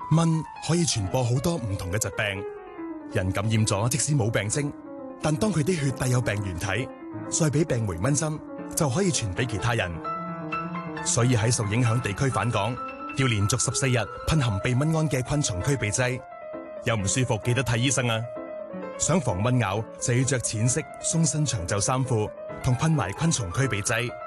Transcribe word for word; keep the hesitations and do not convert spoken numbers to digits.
蚊可以傳播好多唔同嘅疾病，人感染咗即使冇病徵，但當佢啲血帶有病原體，再俾病媒蚊針，就可以傳俾其他人。所以喺受影響地區返港，要連續十四日噴含避蚊胺嘅昆蟲驅避劑。有唔舒服記得睇醫生啊！想防蚊咬就要着淺色鬆身長袖衫褲，同噴埋昆蟲驅避劑。